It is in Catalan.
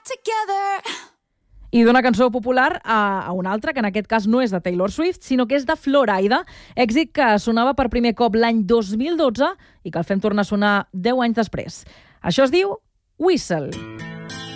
I d'una cançó popular a una altra, que en aquest cas no és de Taylor Swift, sinó que és de Florida, èxit que sonava per primer cop l'any 2012 i que el fem tornar a sonar 10 anys després. Això es diu Whistle.